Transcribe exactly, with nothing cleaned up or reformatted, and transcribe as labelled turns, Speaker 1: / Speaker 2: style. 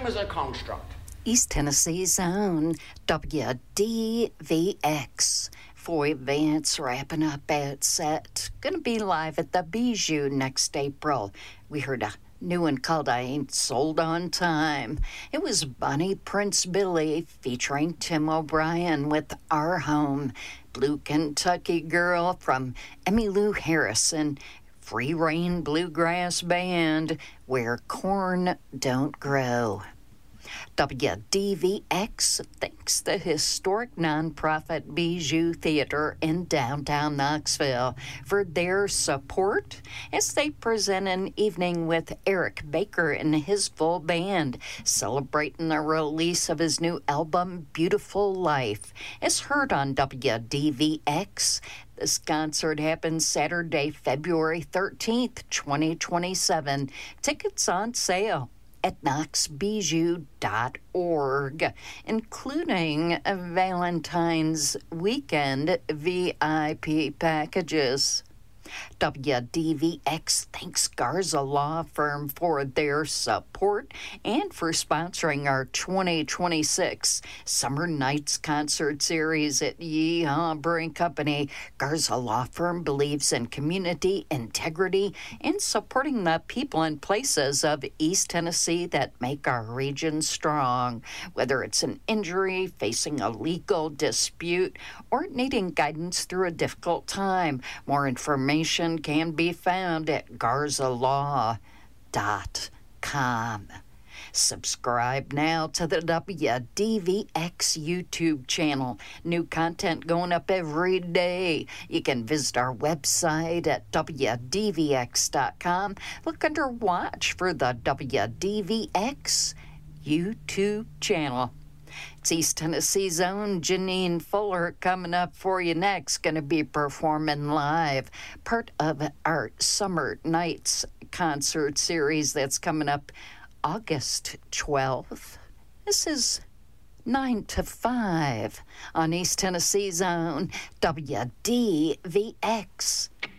Speaker 1: time is a construct.
Speaker 2: East Tennessee's own W D V X. Foy Vance wrapping up at set. Gonna be live at the Bijou next April. We heard a new one called I Ain't Sold on Time. It was Bonnie Prince Billy featuring Tim O'Brien with Our Home. Blue Kentucky Girl from Emmylou Harrison. Free Reign Bluegrass Band, Where Corn Don't Grow. W D V X thanks the historic nonprofit Bijou Theater in downtown Knoxville for their support as they present an evening with Eric Baker and his full band celebrating the release of his new album, Beautiful Life. As heard on W D V X, this concert happens Saturday, February thirteenth, twenty twenty-seven. Tickets on sale at knox bijou dot org, including Valentine's weekend V I P packages. W D V X thanks Garza Law Firm for their support and for sponsoring our twenty twenty-six Summer Nights concert series at Yeehaw Brewing Company. Garza Law Firm believes in community integrity and supporting the people and places of East Tennessee that make our region strong. Whether it's an injury, facing a legal dispute, or needing guidance through a difficult time, more information can be found at garza law dot com. Subscribe now to the W D V X YouTube channel. New content going up every day. You can visit our website at w d v x dot com. Look under Watch for the W D V X YouTube channel. It's East Tennessee's own Janine Fuller coming up for you next. Going to be performing live. Part of our Summer Nights concert series that's coming up August twelfth. This is nine to five on East Tennessee's own W D V X.